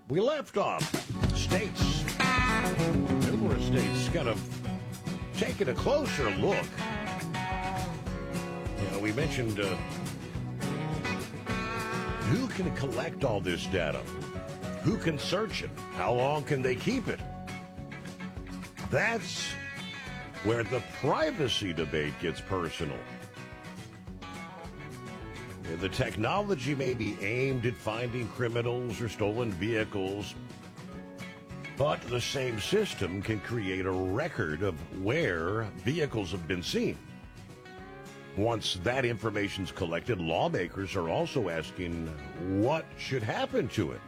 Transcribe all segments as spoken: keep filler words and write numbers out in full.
we left off. States, numerous states, kind of taking a closer look. You know, we mentioned uh, who can collect all this data? Who can search it? How long can they keep it? That's where the privacy debate gets personal. The technology may be aimed at finding criminals or stolen vehicles, but the same system can create a record of where vehicles have been seen. Once that information's collected, lawmakers are also asking what should happen to it.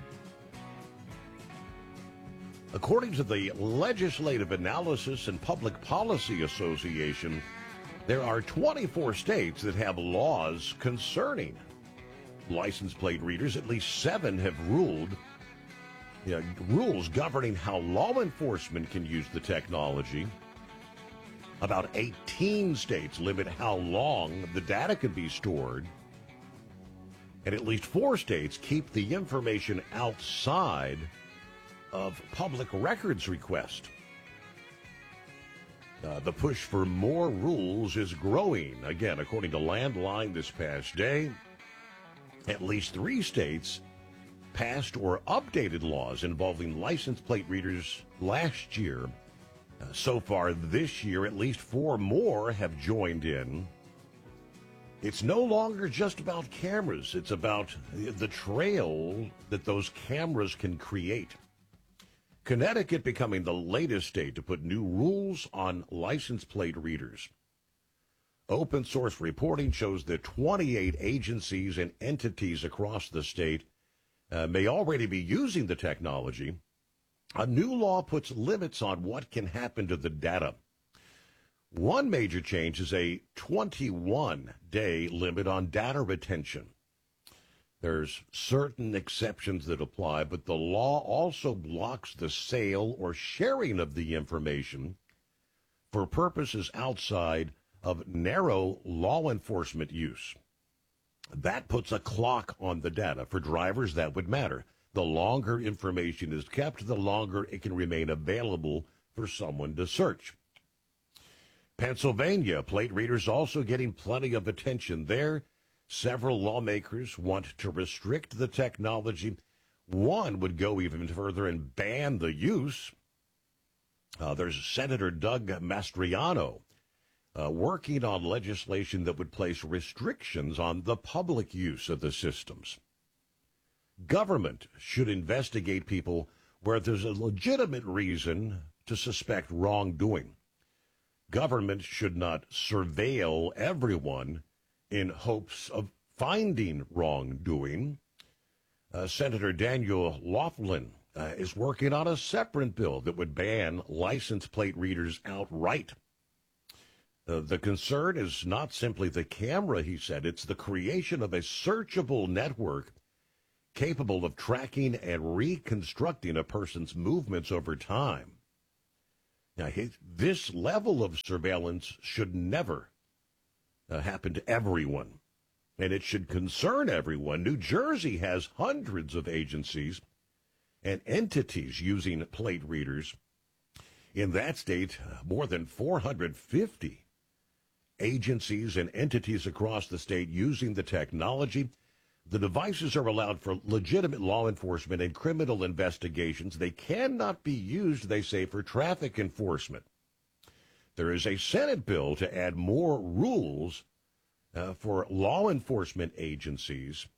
According to the Legislative Analysis and Public Policy Association, there are twenty-four states that have laws concerning license plate readers. At least seven have ruled, you know, rules governing how law enforcement can use the technology. About eighteen states limit how long the data can be stored. And at least four states keep the information outside of public records requests. Uh, the push for more rules is growing. Again, according to Landline this past day, at least three states passed or updated laws involving license plate readers last year. Uh, so far this year, at least four more have joined in. It's no longer just about cameras. It's about the trail that those cameras can create. Connecticut becoming the latest state to put new rules on license plate readers. Open source reporting shows that twenty-eight agencies and entities across the state uh, may already be using the technology. A new law puts limits on what can happen to the data. One major change is a twenty-one day limit on data retention. There's certain exceptions that apply, but the law also blocks the sale or sharing of the information for purposes outside of narrow law enforcement use. That puts a clock on the data. For drivers, that would matter. The longer information is kept, the longer it can remain available for someone to search. Pennsylvania, plate readers also getting plenty of attention there. Several lawmakers want to restrict the technology. One would go even further and ban the use. Uh, there's Senator Doug Mastriano uh, working on legislation that would place restrictions on the public use of the systems. Government should investigate people where there's a legitimate reason to suspect wrongdoing. Government should not surveil everyone in hopes of finding wrongdoing. Uh, Senator Daniel Laughlin uh, is working on a separate bill that would ban license plate readers outright. Uh, the concern is not simply the camera, he said. It's the creation of a searchable network capable of tracking and reconstructing a person's movements over time. Now, his, this level of surveillance should never Uh, happen to everyone, and it should concern everyone. New Jersey has hundreds of agencies and entities using plate readers. In that state, more than four hundred fifty agencies and entities across the state using the technology. The devices are allowed for legitimate law enforcement and criminal investigations. They cannot be used, they say, for traffic enforcement. There is a Senate bill to add more rules uh, for law enforcement agencies.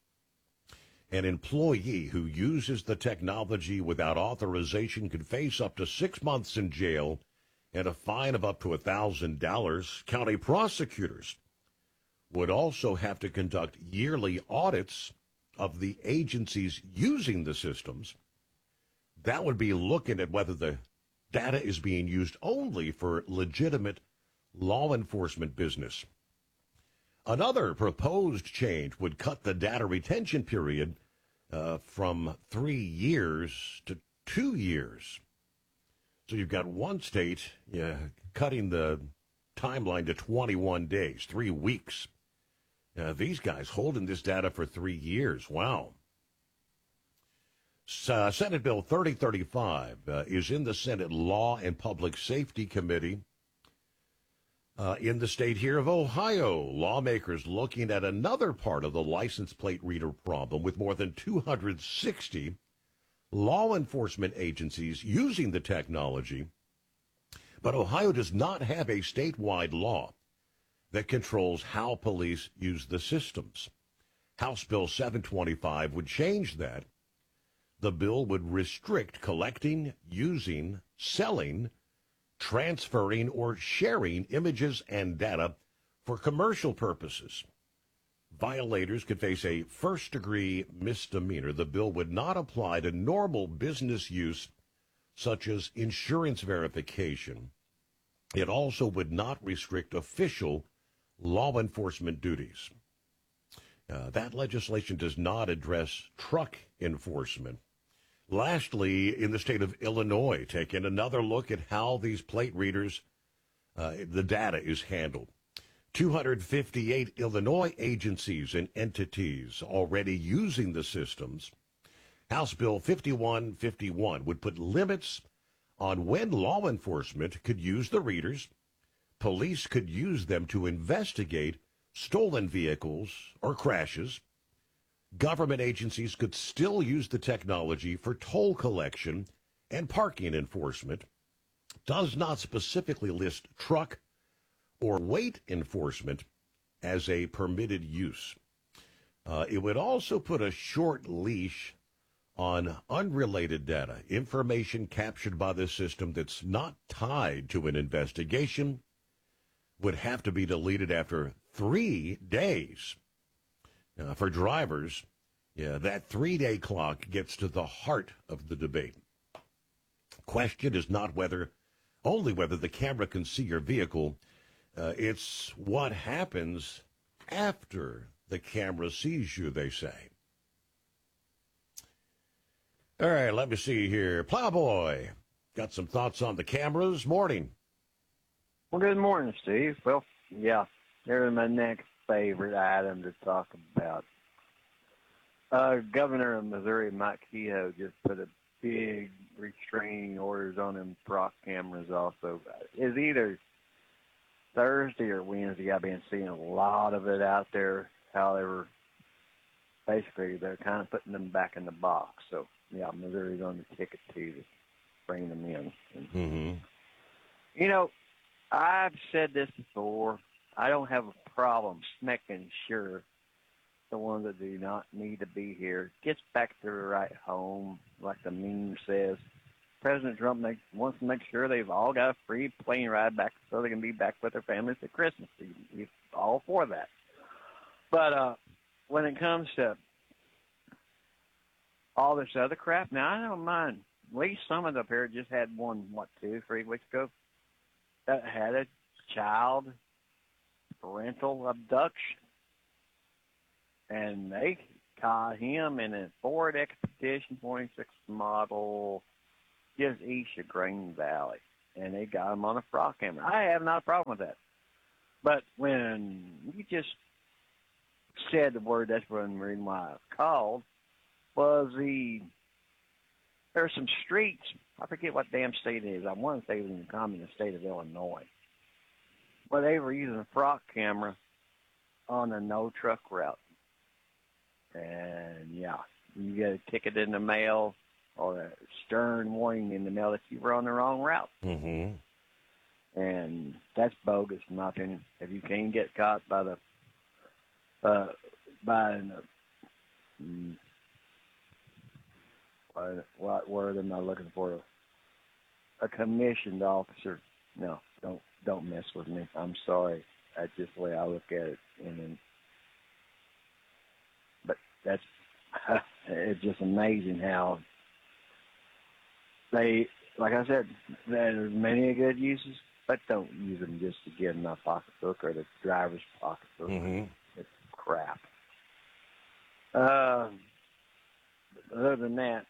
An employee who uses the technology without authorization could face up to six months in jail and a fine of up to one thousand dollars. County prosecutors would also have to conduct yearly audits of the agencies using the systems. That would be looking at whether the data is being used only for legitimate law enforcement business. Another proposed change would cut the data retention period uh, from three years to two years. So you've got one state yeah, cutting the timeline to twenty-one days, three weeks. Uh, these guys holding this data for three years. Wow. Uh, Senate Bill thirty thirty-five uh, is in the Senate Law and Public Safety Committee. Uh, in the state here of Ohio, lawmakers looking at another part of the license plate reader problem with more than two hundred sixty law enforcement agencies using the technology. But Ohio does not have a statewide law that controls how police use the systems. House Bill seven twenty-five would change that. The bill would restrict collecting, using, selling, transferring, or sharing images and data for commercial purposes. Violators could face a first-degree misdemeanor. The bill would not apply to normal business use, such as insurance verification. It also would not restrict official law enforcement duties. Uh, that legislation does not address truck enforcement. Lastly, in the state of Illinois, taking another look at how these plate readers, uh, the data is handled. two hundred fifty-eight Illinois agencies and entities already using the systems. House Bill fifty-one fifty-one would put limits on when law enforcement could use the readers. Police could use them to investigate stolen vehicles or crashes. Government agencies could still use the technology for toll collection and parking enforcement. Does not specifically list truck or weight enforcement as a permitted use. Uh, it would also put a short leash on unrelated data, information captured by the system that's not tied to an investigation would have to be deleted after three days. Uh, for drivers, yeah, that three-day clock gets to the heart of the debate. Question is not whether, only whether the camera can see your vehicle. Uh, it's what happens after the camera sees you, they say. All right, let me see here. Plowboy, got some thoughts on the cameras? Morning. Well, good morning, Steve. Well, yeah, there's my next favorite item to talk about. Uh, Governor of Missouri, Mike Kehoe, just put a big restraining orders on them Proc cameras also. It's either Thursday or Wednesday. I've been seeing a lot of it out there. However, basically, they're kind of putting them back in the box. So, yeah, Missouri's on the ticket, too, to bring them in. And, Mm-hmm. You know, I've said this before. I don't have a problem making sure the ones that do not need to be here gets back to the right home, like the meme says. President Trump makes, wants to make sure they've all got a free plane ride back so they can be back with their families at Christmas. He's all for that. But uh, when it comes to all this other crap, now I don't mind. At least some of the up here just had one, what, two, three weeks ago, that had a child parental abduction. And they caught him in a Ford Expedition twenty-six model just east of Green Valley. And they got him on a Proc camera. I have not a problem with that. But when you just said the word, that's one reason why I called, was the, there's some streets, I forget what damn state it is. I want to say it was in the communist state of Illinois, where they were using a Proc camera on a no-truck route. And, yeah, you get a ticket in the mail or a stern warning in the mail that you were on the wrong route. Mm-hmm. And that's bogus, in my opinion. If you can't get caught by the, uh, by an, uh, what, what word am I looking for? A commissioned officer. No, don't don't mess with me. I'm sorry. That's just the way I look at it. And then, but that's it's just amazing how they, like I said, there's many good uses, but don't use them just to get in my pocketbook or the driver's pocketbook. Mm-hmm. It's crap. Uh, other than that,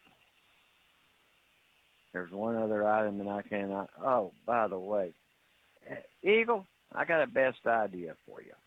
there's one other item that I cannot. Oh, by the way, Eagle, I got a best idea for you.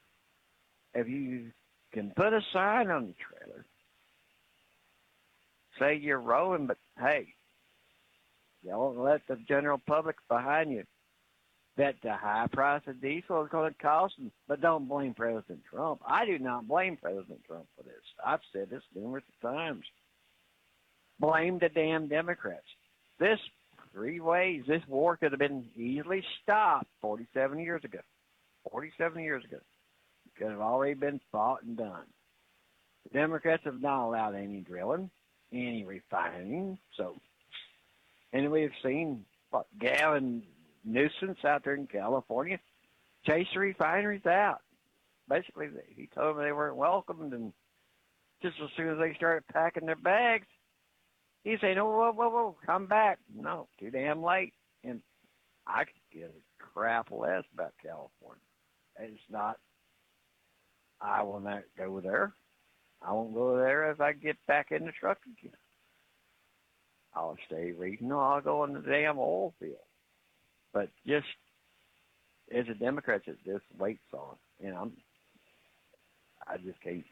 If you can put a sign on the trailer say you're rolling, but hey, don't let the general public behind you bet the high price of diesel is going to cost them. But don't blame President Trump. I do not blame President Trump for this. I've said this numerous times. Blame the damn Democrats. This three ways, this war could have been easily stopped forty-seven years ago. forty-seven years ago. It could have already been fought and done. The Democrats have not allowed any drilling, any refining. So, and we've seen what, Gavin Newsom out there in California chase the refineries out. Basically, he told them they weren't welcomed, and just as soon as they started packing their bags, he said, "Oh, whoa, whoa, whoa, come back." No, too damn late. And I could give a crap less about California. It's not, I will not go there. I won't go there if I get back in the truck again. I'll stay regional. I'll go in the damn oil field. But just as a Democrat, it just waits on. You know, I'm, I just can't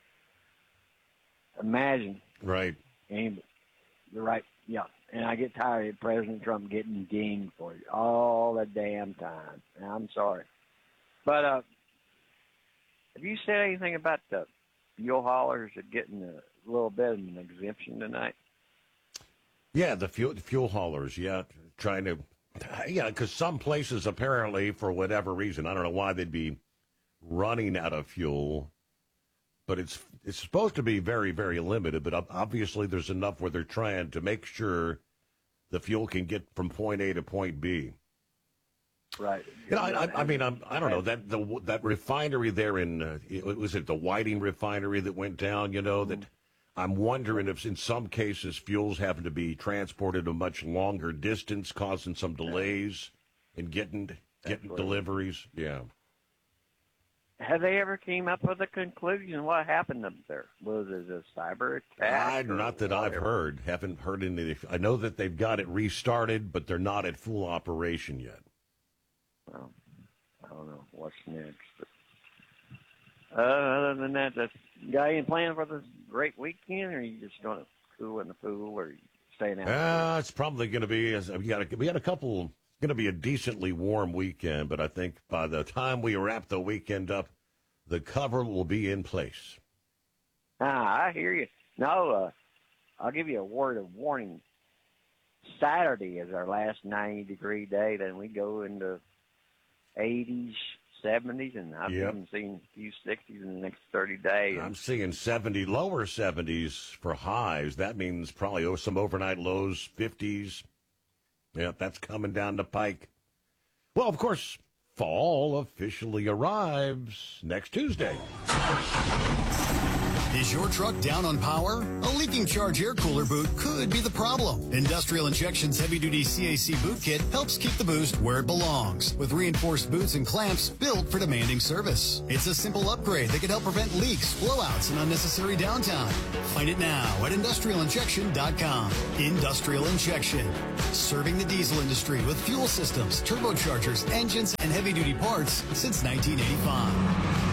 imagine. Right. Anybody. The right, yeah. And I get tired of President Trump getting dinged for it all the damn time. And I'm sorry. But uh, have you said anything about the fuel haulers are getting a little bit of an exemption tonight? Yeah, the fuel, the fuel haulers, yeah, trying to, yeah, because some places apparently, for whatever reason, I don't know why they'd be running out of fuel, but it's it's supposed to be very, very limited, but obviously there's enough where they're trying to make sure the fuel can get from point A to point B. Right. You know, I, I, I mean, I'm, I don't know, that the that refinery there in, uh, was it the Whiting refinery that went down, you know, that I'm wondering if in some cases fuels having to be transported a much longer distance, causing some delays in getting getting Absolutely. deliveries. Yeah. Have they ever came up with a conclusion? What happened up there? Was it a cyber attack? I, not that I've heard. Haven't heard any. I know that they've got it restarted, but they're not at full operation yet. Well, I don't know what's next. But, uh, other than that, that's, you got any plan for this great weekend, or are you just going to cool in the pool, or are you staying out? Uh, it's probably going to be. We got a, we got a couple. Going to be a decently warm weekend, but I think by the time we wrap the weekend up, the cover will be in place. Ah, I hear you. No, uh, I'll give you a word of warning. Saturday is our last ninety-degree day. Then we go into eighties, seventies, and I've Yep. even seen a few sixties in the next thirty days. I'm seeing seventy, lower seventies for highs. That means probably oh, some overnight lows, fifties. Yeah, that's coming down the pike. Well, of course, fall officially arrives next Tuesday. Is your truck down on power? A leaking charge air cooler boot could be the problem. Industrial Injection's heavy-duty C A C boot kit helps keep the boost where it belongs, with reinforced boots and clamps built for demanding service. It's a simple upgrade that can help prevent leaks, blowouts, and unnecessary downtime. Find it now at industrial injection dot com. Industrial Injection, serving the diesel industry with fuel systems, turbochargers, engines, and heavy-duty parts since nineteen eighty-five.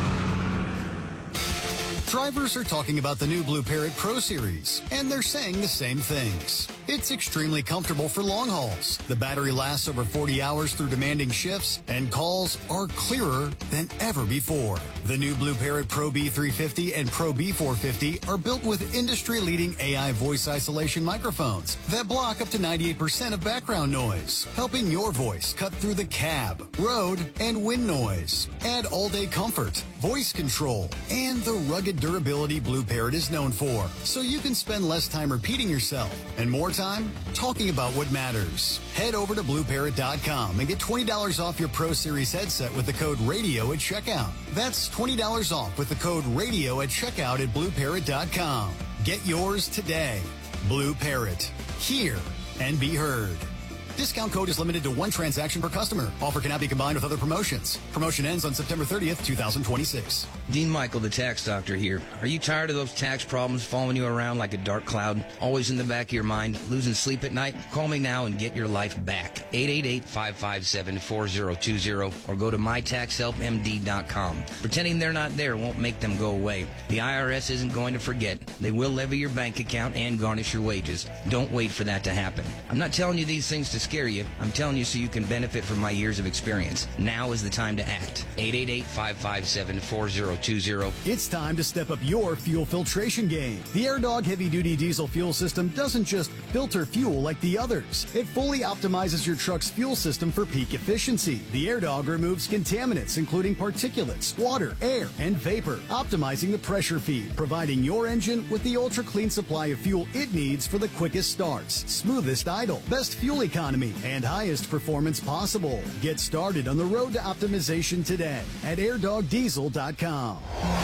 Drivers are talking about the new Blue Parrot Pro Series, and they're saying the same things. It's extremely comfortable for long hauls. The battery lasts over forty hours through demanding shifts, and calls are clearer than ever before. The new Blue Parrot Pro B three fifty and Pro B four fifty are built with industry-leading A I voice isolation microphones that block up to ninety-eight percent of background noise, helping your voice cut through the cab, road, and wind noise. Add all-day comfort, voice control, and the rugged durability Blue Parrot is known for, so you can spend less time repeating yourself and more time talking about what matters. Head over to blue parrot dot com and get twenty dollars off your Pro Series headset with the code RADIO at checkout. That's twenty dollars off with the code RADIO at checkout at blue parrot dot com. Get yours today. Blue Parrot. Hear and be heard. Discount code is limited to one transaction per customer. Offer cannot be combined with other promotions. Promotion ends on September thirtieth, twenty twenty-six. Dean Michael, the tax doctor here. Are you tired of those tax problems following you around like a dark cloud, always in the back of your mind, losing sleep at night? Call me now and get your life back. eight eight eight, five five seven, four zero two zero or go to my tax help m d dot com. Pretending they're not there won't make them go away. The I R S isn't going to forget. They will levy your bank account and garnish your wages. Don't wait for that to happen. I'm not telling you these things to scare you. I'm telling you so you can benefit from my years of experience. Now is the time to act. eight eight eight, five five seven, four zero two zero. It's time to step up your fuel filtration game. The AirDog heavy-duty diesel fuel system doesn't just filter fuel like the others. It fully optimizes your truck's fuel system for peak efficiency. The AirDog removes contaminants, including particulates, water, air, and vapor, optimizing the pressure feed, providing your engine with the ultra-clean supply of fuel it needs for the quickest starts, smoothest idle, best fuel economy, and highest performance possible. Get started on the road to optimization today at air dog diesel dot com.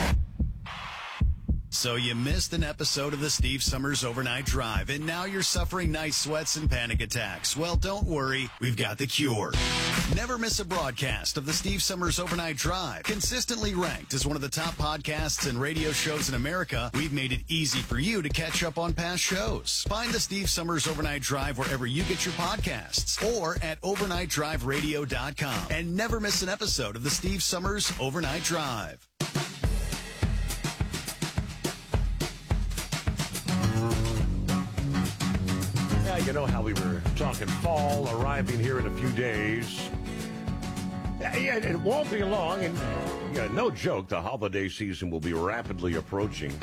So you missed an episode of the Steve Summers Overnight Drive, and now you're suffering night sweats and panic attacks. Well, don't worry. We've got the cure. Never miss a broadcast of the Steve Summers Overnight Drive. Consistently ranked as one of the top podcasts and radio shows in America, we've made it easy for you to catch up on past shows. Find the Steve Summers Overnight Drive wherever you get your podcasts or at overnight drive radio dot com. And never miss an episode of the Steve Summers Overnight Drive. You know how we were talking fall arriving here in a few days. Yeah, it won't be long, and yeah, no joke, the holiday season will be rapidly approaching.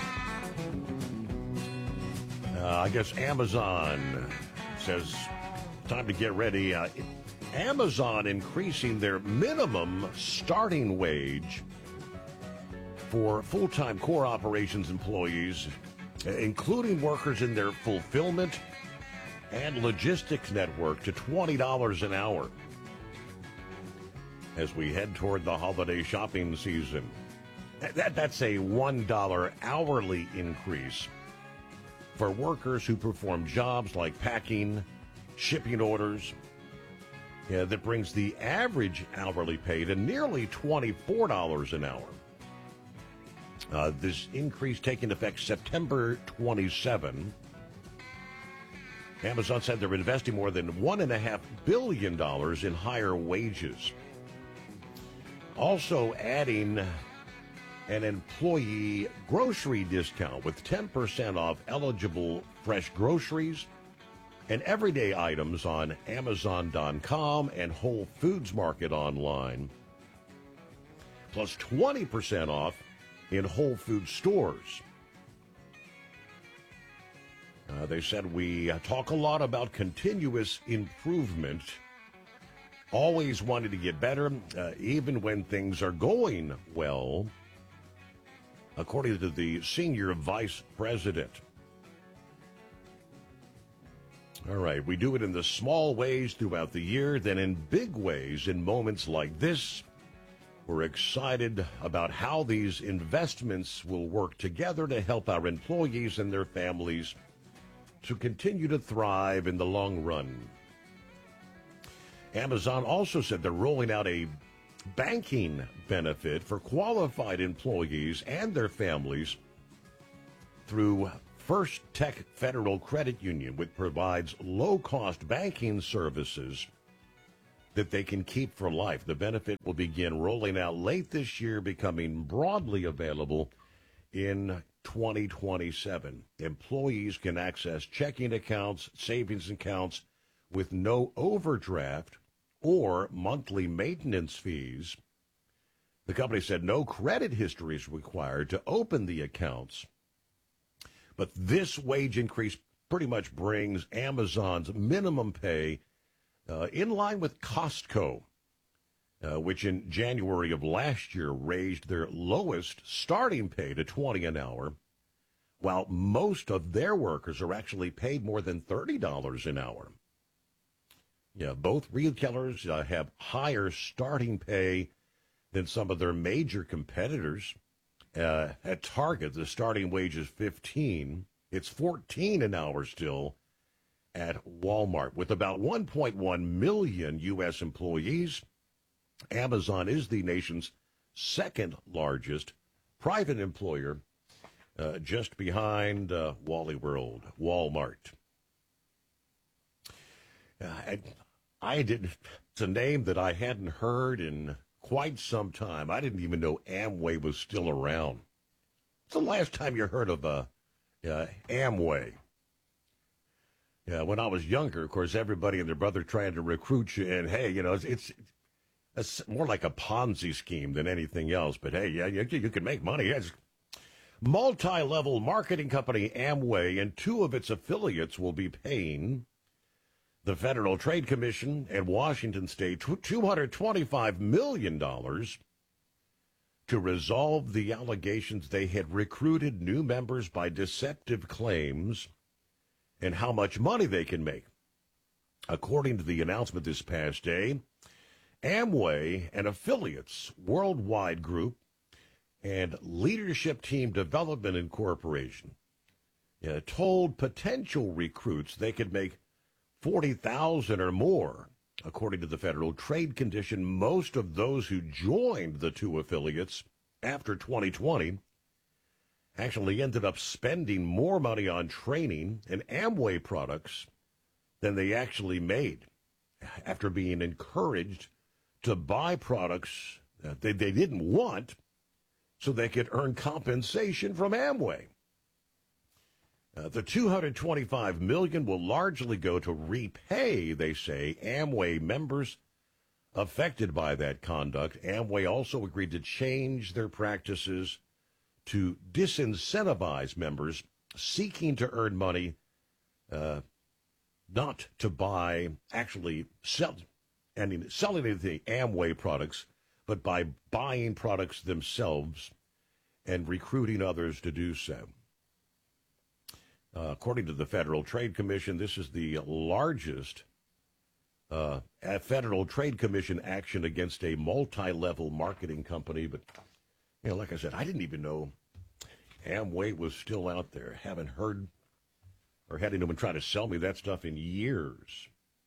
Uh, I guess Amazon says time to get ready. Uh, Amazon increasing their minimum starting wage for full-time core operations employees, including workers in their fulfillment and logistics network, to twenty dollars an hour as we head toward the holiday shopping season. That, that, that's a one dollar hourly increase for workers who perform jobs like packing, shipping orders. Yeah, that brings the average hourly pay to nearly twenty-four dollars an hour. Uh, this increase taking effect September twenty-seventh. Amazon said they're investing more than one point five billion dollars in higher wages. Also adding an employee grocery discount with ten percent off eligible fresh groceries and everyday items on amazon dot com and Whole Foods Market online, plus twenty percent off in Whole Foods stores. Uh, they said we uh, talk a lot about continuous improvement, always wanting to get better, uh, even when things are going well, according to the senior vice president. All right, we do it in the small ways throughout the year, then in big ways in moments like this. We're excited about how these investments will work together to help our employees and their families to continue to thrive in the long run. Amazon also said they're rolling out a banking benefit for qualified employees and their families through First Tech Federal Credit Union, which provides low-cost banking services that they can keep for life. The benefit will begin rolling out late this year, becoming broadly available in twenty twenty-seven. Employees can access checking accounts, savings accounts with no overdraft or monthly maintenance fees. The company said no credit history is required to open the accounts. But this wage increase pretty much brings Amazon's minimum pay uh, in line with Costco, uh, which in January of last year raised their lowest starting pay to twenty dollars an hour, while most of their workers are actually paid more than thirty dollars an hour. Yeah, both retailers uh, have higher starting pay than some of their major competitors. Uh, at Target, the starting wage is fifteen dollars. It's fourteen dollars an hour still at Walmart. With about one point one million U S employees, Amazon is the nation's second largest private employer, uh, just behind uh, Wally World, Walmart. Uh, I, I didn't, it's a name that I hadn't heard in quite some time. I didn't even know Amway was still around. It's the last time you heard of uh, uh, Amway. Yeah, when I was younger, of course, everybody and their brother trying to recruit you, and hey, you know, it's, it's it's more like a Ponzi scheme than anything else. But hey, yeah, you, you can make money. It's multi-level marketing company Amway and two of its affiliates will be paying the Federal Trade Commission and Washington State two hundred twenty-five million dollars to resolve the allegations they had recruited new members by deceptive claims and how much money they can make. According to the announcement this past day, Amway and affiliates, Worldwide Group, and Leadership Team Development Incorporation uh, told potential recruits they could make forty thousand dollars or more. According to the Federal Trade Commission, most of those who joined the two affiliates after twenty twenty actually ended up spending more money on training and Amway products than they actually made after being encouraged to buy products that they, they didn't want so they could earn compensation from Amway. Uh, the two hundred twenty-five million dollars will largely go to repay, they say, Amway members affected by that conduct. Amway also agreed to change their practices to disincentivize members seeking to earn money, uh, not to buy, actually sell, I mean, selling the Amway products, but by buying products themselves and recruiting others to do so. Uh, according to the Federal Trade Commission, this is the largest uh, Federal Trade Commission action against a multi-level marketing company. But, you know, like I said, I didn't even know Amway was still out there. Haven't heard or had anyone try to sell me that stuff in years.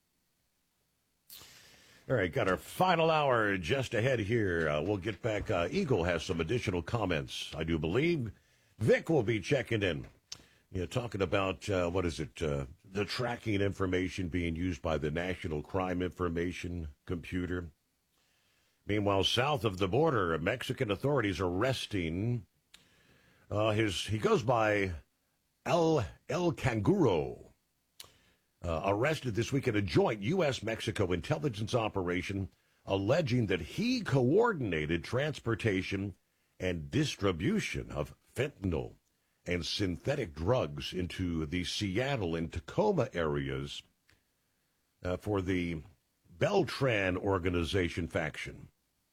All right, got our final hour just ahead here. Uh, we'll get back. Uh, Eagle has some additional comments, I do believe. Vic will be checking in. You know, talking about, uh, what is it, uh, the tracking information being used by the National Crime Information Computer. Meanwhile, south of the border, Mexican authorities arresting uh, his, he goes by El, El Canguro, uh, arrested this week in a joint U S Mexico intelligence operation alleging that he coordinated transportation and distribution of fentanyl and synthetic drugs into the Seattle and Tacoma areas uh, for the Beltran organization faction.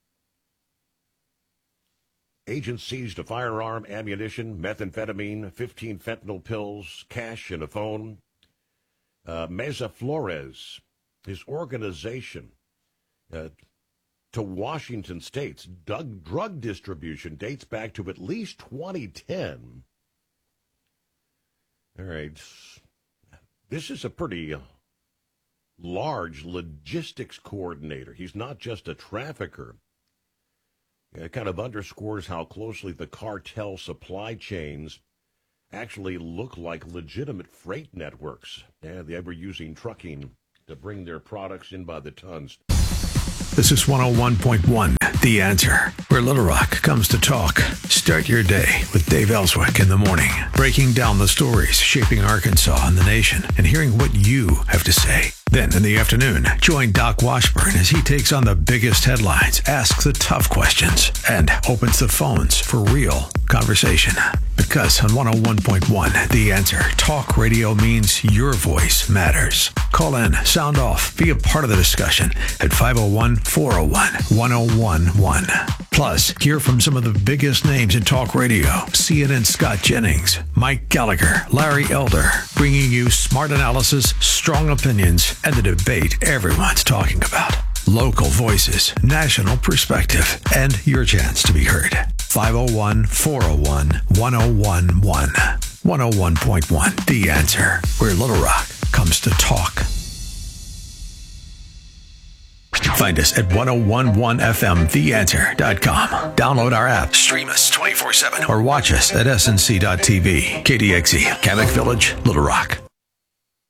Agents seized a firearm, ammunition, methamphetamine, fifteen fentanyl pills, cash, and a phone. Uh, Mesa Flores, his organization uh, to Washington State's drug, drug distribution dates back to at least twenty ten. All right. This is a pretty large logistics coordinator. He's not just a trafficker. It kind of underscores how closely the cartel supply chains actually look like legitimate freight networks. Yeah, they were using trucking to bring their products in by the tons. This is one oh one point one, The Answer, where Little Rock comes to talk. Start your day with Dave Ellswick in the morning, breaking down the stories shaping Arkansas and the nation and hearing what you have to say. Then in the afternoon, join Doc Washburn as he takes on the biggest headlines, asks the tough questions, and opens the phones for real conversation. Because on one oh one point one, The Answer, talk radio means your voice matters. Call in, sound off, be a part of the discussion at five oh one, four oh one, one oh one one. Plus, hear from some of the biggest names in talk radio. C N N's Scott Jennings, Mike Gallagher, Larry Elder, bringing you smart analysis, strong opinions, and the debate everyone's talking about. Local voices, national perspective, and your chance to be heard. five oh one, four oh one, one oh one one. one oh one point one, The Answer, where Little Rock comes to talk. Find us at ten eleven F M the answer dot com. Download our app, stream us twenty-four seven, or watch us at S N C dot T V. K D X E, Kamek Village, Little Rock.